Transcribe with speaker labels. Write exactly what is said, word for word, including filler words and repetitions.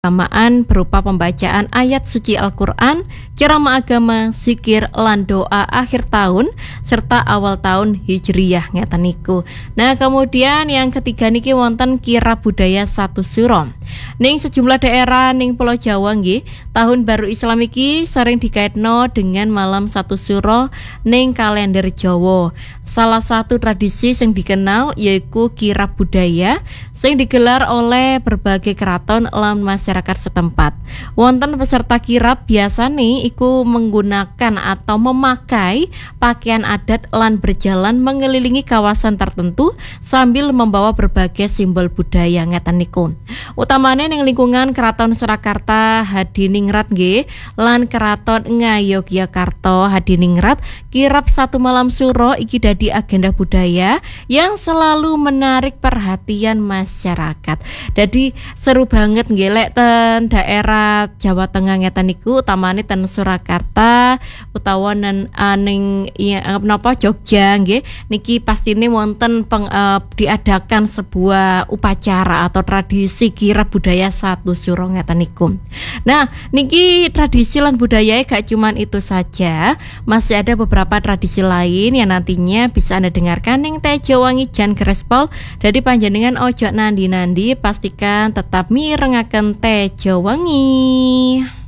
Speaker 1: Keagamaan berupa pembacaan ayat suci Al-Quran, ceramah agama, zikir, lan doa akhir tahun, serta awal tahun Hijriyah ngeten niku. Nah, kemudian yang ketiga niki wonten kirab budaya satu suro. Ning sejumlah daerah ning Pulau Jawa nggih, tahun baru Islam iki sering dikaitno dengan malam satu suro ning kalender Jawa. Salah satu tradisi yang dikenal yaitu kirab budaya sing digelar oleh berbagai keraton lan masyarakat setempat. Wonten peserta kirab biasane iku menggunakan atau memakai pakaian adat lan berjalan mengelilingi kawasan tertentu sambil membawa berbagai simbol budaya ngeten niku. Utamane ning lingkungan Keraton Surakarta Hadiningrat nggih lan Keraton Ngayogyakarta Hadiningrat, kirab satu malam suro iki dadi agenda budaya yang selalu menarik perhatian masyarakat. Jadi seru banget nggih lek ten daerah Jawa Tengah ngeten niku, utamane ten Surakarta utawa nen aning ya, napa Jogja nggih niki pastine wonten peng, uh, diadakan sebuah upacara atau tradisi kirab budaya satu suro ngeten niku. Nah, niki tradisi lan budaya gak cuman itu saja, masih ada beberapa tradisi lain yang nantinya bisa Anda dengarkan ning Tejowangi Jan Grespol. Jadi panjenengan ojo nandi-nandi, pastikan tetap mirengaken Tejowangi.